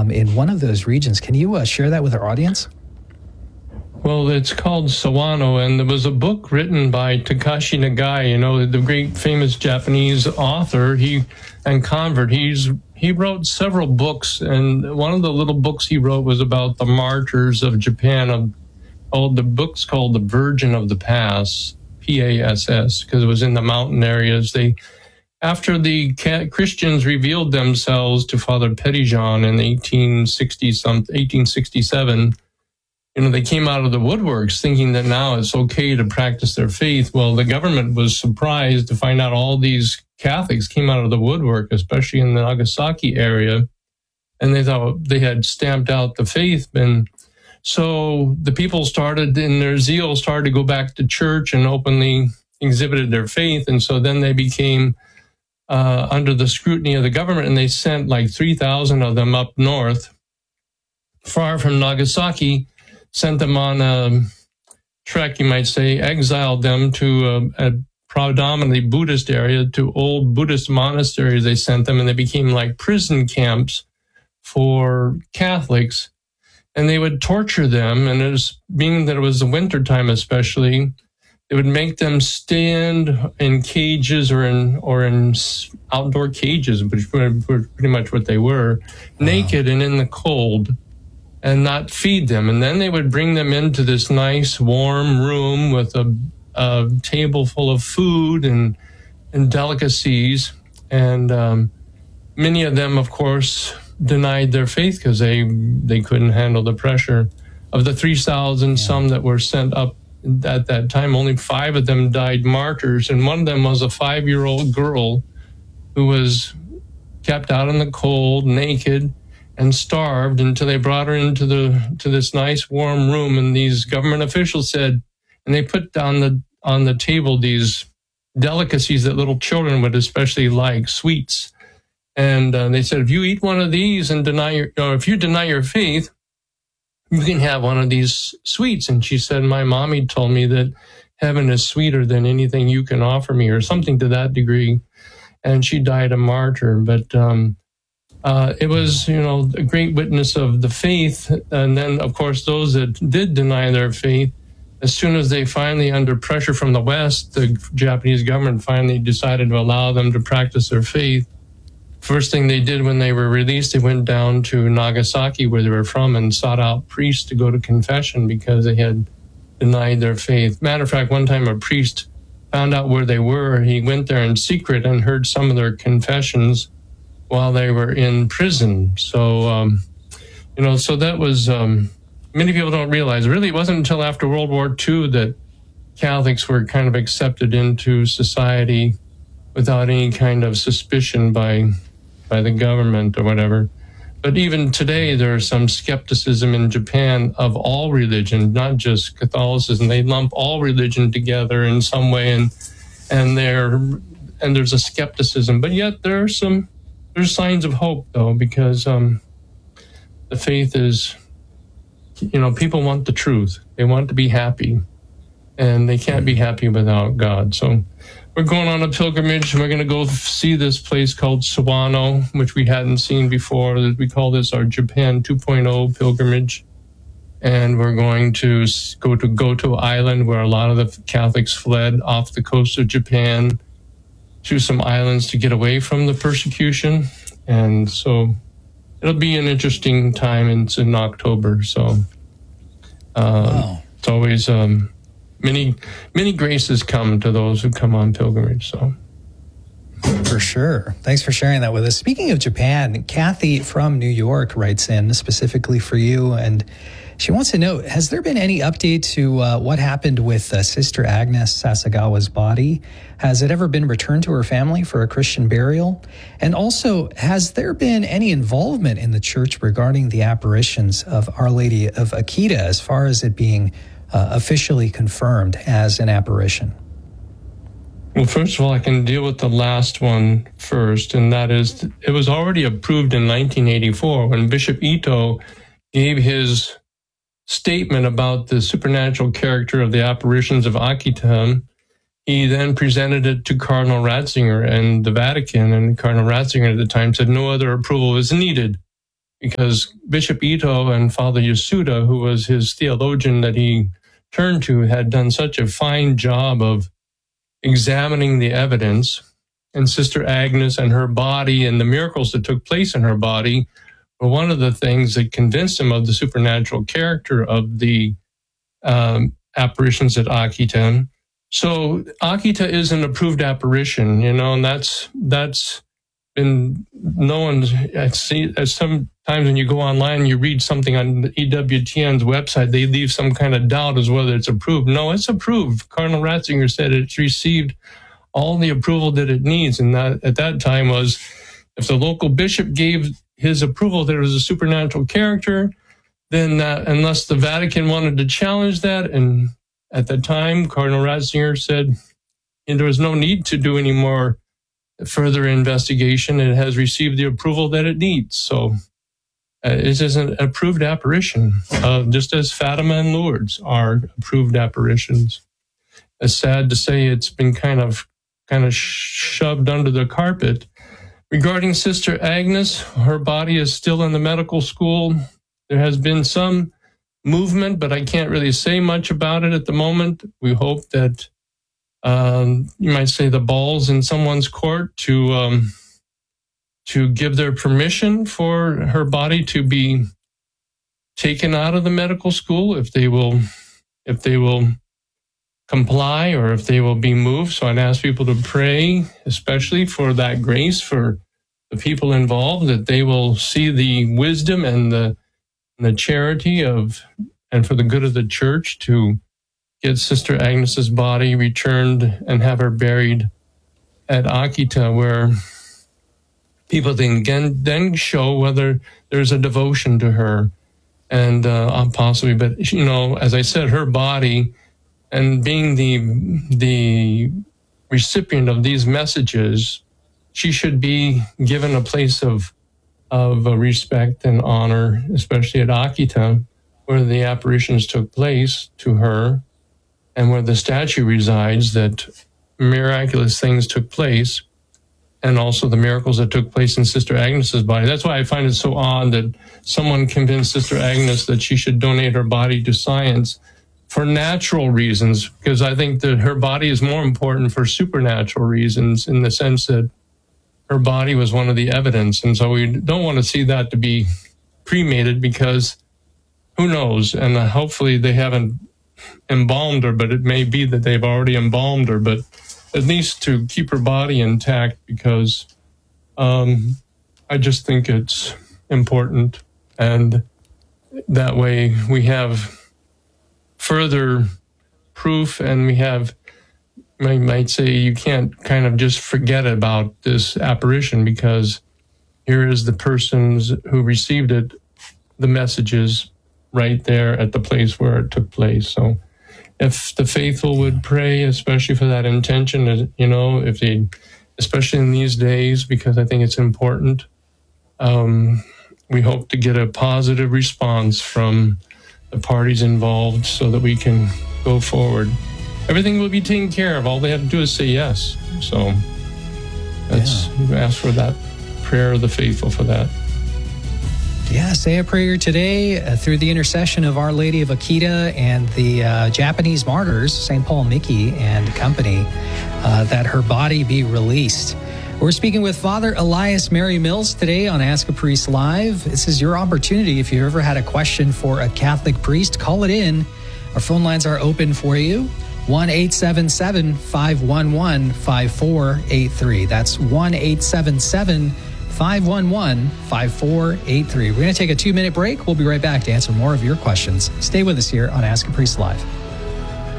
in one of those regions. Can you share that with our audience? Well, it's called Sawano, and there was a book written by Takashi Nagai, the great famous Japanese author and convert. He wrote several books, and one of the little books he wrote was about the martyrs of Japan. The book's called The Virgin of the Pass, PASS, because it was in the mountain areas. After the Christians revealed themselves to Father Petitjean in 1867, they came out of the woodworks thinking that now it's okay to practice their faith. Well, the government was surprised to find out all these Catholics came out of the woodwork, especially in the Nagasaki area, and they thought they had stamped out the faith. And so the people started, in their zeal, started to go back to church and openly exhibited their faith. And so then they became under the scrutiny of the government, and they sent like 3,000 of them up north, far from Nagasaki, sent them on a trek, you might say, exiled them to a predominantly Buddhist area, to old Buddhist monasteries they sent them, and they became like prison camps for Catholics. And they would torture them, and being that it was the wintertime especially, they would make them stand in cages or in outdoor cages, which were pretty much what they were, naked and in the cold, and not feed them. And then they would bring them into this nice warm room with a table full of food and delicacies. And many of them, of course, denied their faith because they couldn't handle the pressure. Of the 3,000, some that were sent up at that time, only 5 of them died martyrs. And one of them was a 5-year-old girl who was kept out in the cold, naked, and starved until they brought her into this nice warm room. And these government officials said, and they put down on the table these delicacies that little children would especially like, sweets. And they said, if you eat one of these and if you deny your faith, you can have one of these sweets. And she said, my mommy told me that heaven is sweeter than anything you can offer me, or something to that degree. And she died a martyr. But it was, a great witness of the faith. And then, of course, those that did deny their faith, as soon as they finally, under pressure from the West, the Japanese government finally decided to allow them to practice their faith. First thing they did when they were released, they went down to Nagasaki, where they were from, and sought out priests to go to confession because they had denied their faith. Matter of fact, one time a priest found out where they were. He went there in secret and heard some of their confessions while they were in prison. So, so that was, many people don't realize, really it wasn't until after World War II that Catholics were kind of accepted into society without any kind of suspicion by the government or whatever. But even today, there's some skepticism in Japan of all religion, not just Catholicism. They lump all religion together in some way, and there's a skepticism. But yet there's signs of hope, though, because the faith is, people want the truth. They want to be happy, and they can't be happy without God. So we're going on a pilgrimage. We're going to go see this place called Sawano, which we hadn't seen before. We call this our Japan 2.0 pilgrimage. And we're going to go to Goto Island, where a lot of the Catholics fled off the coast of Japan to some islands to get away from the persecution. And so it'll be an interesting time. It's in October. So It's always... Many graces come to those who come on pilgrimage. So, for sure. Thanks for sharing that with us. Speaking of Japan, Kathy from New York writes in specifically for you, and she wants to know, has there been any update to what happened with Sister Agnes Sasagawa's body? Has it ever been returned to her family for a Christian burial? And also, has there been any involvement in the church regarding the apparitions of Our Lady of Akita, as far as it being officially confirmed as an apparition? Well, first of all, I can deal with the last one first, and that is, it was already approved in 1984 when Bishop Ito gave his statement about the supernatural character of the apparitions of Akita. He then presented it to Cardinal Ratzinger and the Vatican, and Cardinal Ratzinger at the time said no other approval is needed. because Bishop Ito and Father Yasuda, who was his theologian that he turned to, had done such a fine job of examining the evidence. And Sister Agnes and her body and the miracles that took place in her body were one of the things that convinced him of the supernatural character of the apparitions at Akita. So Akita is an approved apparition, and that's been known. Sometimes when you go online and you read something on the EWTN's website, they leave some kind of doubt as whether it's approved. No, it's approved. Cardinal Ratzinger said it's received all the approval that it needs. And that at that time was, if the local bishop gave his approval that it was a supernatural character, then unless the Vatican wanted to challenge that, and at the time, Cardinal Ratzinger said there was no need to do any more further investigation. It has received the approval that it needs. So it is an approved apparition, just as Fatima and Lourdes are approved apparitions. It's sad to say it's been kind of shoved under the carpet. Regarding Sister Agnes, her body is still in the medical school. There has been some movement, but I can't really say much about it at the moment. We hope that you might say the ball's in someone's court to give their permission for her body to be taken out of the medical school, if they will comply or if they will be moved. So I'd ask people to pray, especially for that grace for the people involved, that they will see the wisdom and the charity of, and for the good of the church, to get Sister Agnes's body returned and have her buried at Akita, where people can then show whether there's a devotion to her, and possibly. But as I said, her body, and being the recipient of these messages, she should be given a place of respect and honor, especially at Akita, where the apparitions took place to her, and where the statue resides, that miraculous things took place, and also the miracles that took place in Sister Agnes's body. That's why I find it so odd that someone convinced Sister Agnes that she should donate her body to science for natural reasons, because I think that her body is more important for supernatural reasons, in the sense that her body was one of the evidence. And so we don't want to see that to be cremated, because who knows? And hopefully they haven't embalmed her, but it may be that they've already embalmed her, but at least to keep her body intact, because I just think it's important. And that way we have further proof, and we have, I might say, you can't kind of just forget about this apparition, because here is the persons who received it, the messages right there at the place where it took place. So if the faithful would pray, especially for that intention, if they, especially in these days, because I think it's important, we hope to get a positive response from the parties involved so that we can go forward. Everything will be taken care of. All they have to do is say yes. So let's ask for that prayer of the faithful for that. Yeah, say a prayer today through the intercession of Our Lady of Akita and the Japanese martyrs, St. Paul Miki and company, that her body be released. We're speaking with Father Elias Mary Mills today on Ask a Priest Live. This is your opportunity. If you've ever had a question for a Catholic priest, call it in. Our phone lines are open for you. 1-877-511-5483. That's 1-877-511-5483. We're going to take a 2-minute break. We'll be right back to answer more of your questions. Stay with us here on Ask a Priest Live.